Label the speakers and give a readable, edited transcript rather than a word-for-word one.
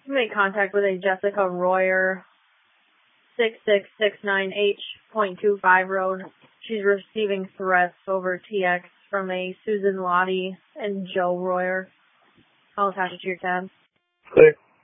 Speaker 1: Make contact with a Jessica Royer, 6669H.25 Road. She's receiving threats over TX from a Susan Lottie and Joe Royer. I'll attach it to your tab.
Speaker 2: Clear.